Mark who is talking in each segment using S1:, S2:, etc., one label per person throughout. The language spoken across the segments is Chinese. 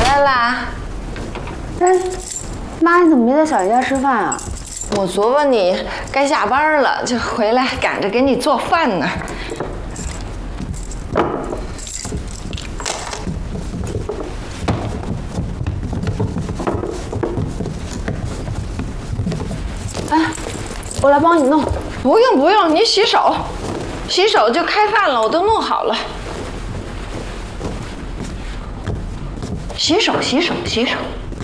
S1: 来啦。
S2: 哎，妈，你怎么没在小姨家吃饭啊？
S1: 我琢磨你该下班了，就回来赶着给你做饭呢。
S2: 哎，我来帮你弄。
S1: 不用不用，你洗手，洗手就开饭了，我都弄好了。洗手洗手洗手。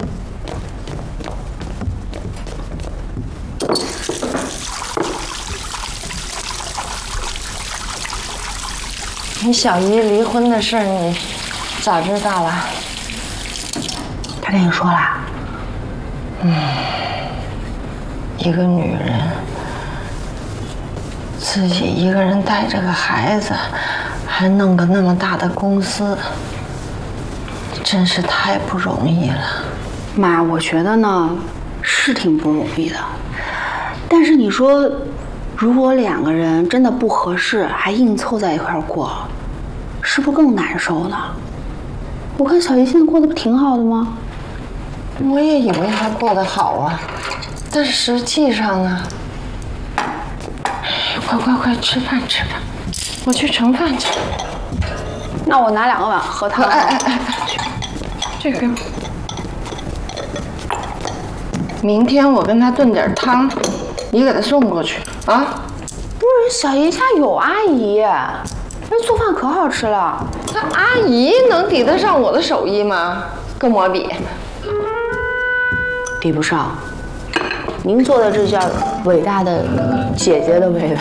S1: 你小姨离婚的事儿，你早知道了？
S2: 她跟你说啦？
S1: 一个女人自己一个人带着个孩子，还弄个那么大的公司，真是太不容易了。
S2: 妈，我觉得呢是挺不容易的，但是你说，如果两个人真的不合适，还硬凑在一块儿过，是不是更难受呢？我看小姨现在过得不挺好的吗？
S1: 我也以为她过得好啊，但实际上呢，快吃饭吃饭，我去盛饭去。
S2: 那我拿2个碗喝汤。
S1: 哎，这个给我。明天我跟他炖点汤，你给他送过去啊。
S2: 不是，小姨家有阿姨，那做饭可好吃了。
S1: 那阿姨能抵得上我的手艺吗？跟我比，
S2: 比不上。您做的这叫伟大的姐姐的味道，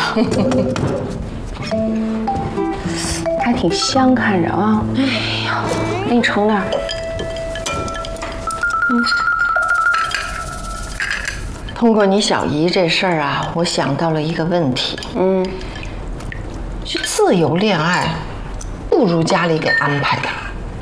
S2: 还挺香，看着啊。哎呀，给你盛点。
S1: 通过你小姨这事儿啊，我想到了一个问题。就自由恋爱，不如家里给安排的。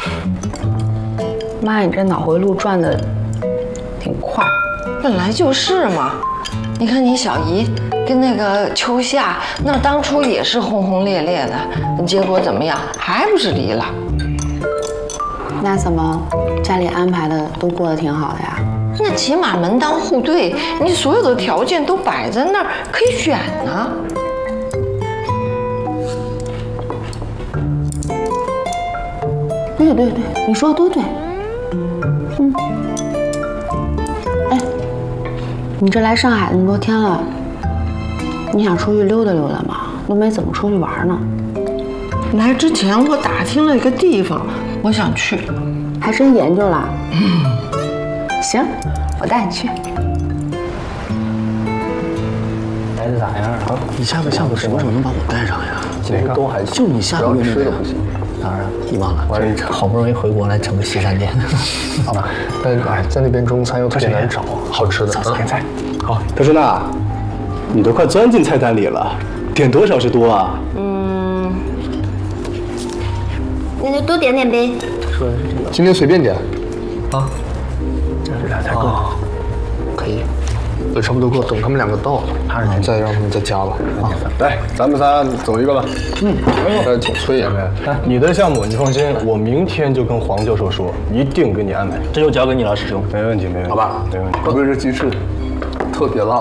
S2: 妈，你这脑回路转的挺快。
S1: 本来就是嘛。你看你小姨跟那个秋夏，那当初也是轰轰烈烈的，结果怎么样？还不是离了。
S2: 那怎么家里安排的都过得挺好的呀？
S1: 那起码门当户对，你所有的条件都摆在那儿，可以选呢。
S2: 对，你说的都对。哎，你这来上海那么多天了，你想出去溜达溜达吗？都没怎么出去玩呢。
S1: 来之前我打听了一个地方，我想去，
S2: 还真研究了。行，我带你去。
S3: 来的咋样啊？
S4: 你下个项目什么时候能把我带上呀？
S3: 这个都还行，
S4: 就你下个月那个
S3: 不行。
S4: 当然，你忘了，这好不容易回国来整个西餐店，
S3: 好吧？但是在那边中餐又特别难找好吃的。
S4: 菜。
S5: 好，德顺娜，你都快钻进菜单里了，点多少是多啊？
S6: 那就多点点呗。
S3: 说的是这个，今天随便点。啊，
S4: 这俩菜够，
S3: 可以，差不多够。等他们2个到了，再让他们再加吧。
S5: 来，咱们仨走一个吧。
S3: 挺催眼的。
S5: 哎，你的项目你放心，我明天就跟黄教授说，一定给你安排。
S4: 这就交给你了，师兄。
S5: 没问题，没问题。
S3: 好吧，
S5: 没问题。
S3: 不愧是鸡翅，特别辣。